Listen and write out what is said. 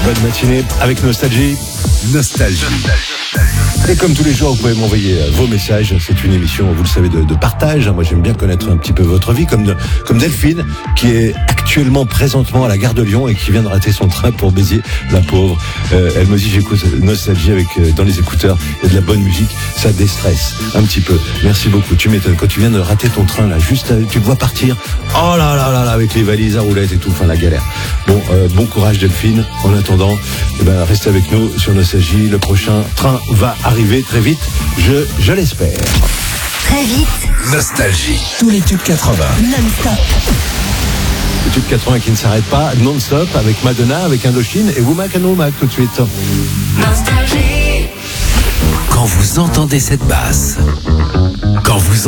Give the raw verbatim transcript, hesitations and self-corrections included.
Bonne matinée avec Nostalgie. Nostalgie. Et comme tous les jours, vous pouvez m'envoyer vos messages. C'est une émission, vous le savez, de, de partage. Moi, j'aime bien connaître un petit peu votre vie, comme, de, comme Delphine, qui est actuellement, présentement, à la gare de Lyon et qui vient de rater son train pour Béziers, la pauvre. Euh, elle me dit, j'écoute Nostalgie avec euh, dans les écouteurs, il y a de la bonne musique, ça déstresse un petit peu. Merci beaucoup. Tu m'étonnes quand tu viens de rater ton train là, juste, euh, tu le vois partir. Oh là là là là, avec les valises à roulettes et tout, enfin la galère. Bon, euh, bon courage Delphine. En attendant, eh ben, restez avec nous sur Nostalgie. Le prochain train va arriver très vite, je, je l'espère. Très vite. Nostalgie. Tous les tubes quatre-vingts. Non-stop. Le tube quatre-vingts qui ne s'arrête pas, non-stop, avec Madonna, avec Indochine et Womack and Womack tout de suite. Nostalgie. Quand vous entendez cette basse, quand vous